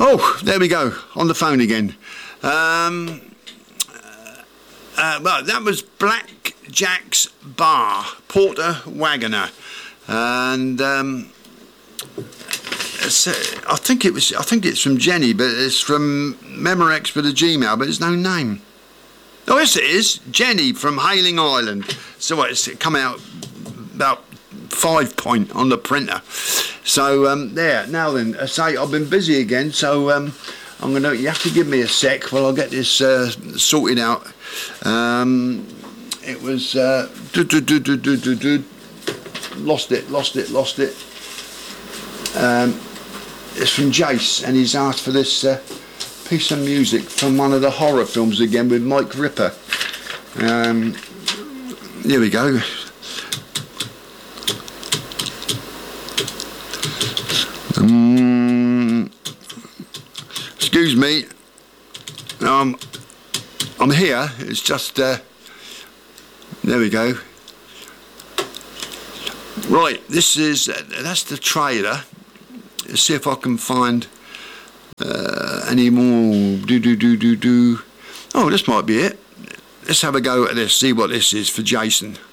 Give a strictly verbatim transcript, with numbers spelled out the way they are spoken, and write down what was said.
Oh, there we go, on the phone again. Um, uh, well, that was Black Jack's Bar, Porter Wagoner, and um, it's, uh, I think it was. I think it's from Jenny, but it's from Memorex with a Gmail, but there's no name. Oh, yes, it is Jenny from Hailing Island. So what, it's come out about five point on the printer. So um, there. Now then, I say I've been busy again. So um, I'm gonna. You have to give me a sec while I get this uh, sorted out. Um, it was uh, do, do, do, do, do, do, do. lost it, lost it, lost it. Um, it's from Jace, and he's asked for this uh, piece of music from one of the horror films again with Mike Ripper. Um, here we go. Um, excuse me. Um, I'm here. It's just. Uh, there we go. Right. This is. Uh, that's the trailer. Let's see if I can find uh, any more. Do do do do do. Oh, this might be it. Let's have a go at this. See what this is for Jason.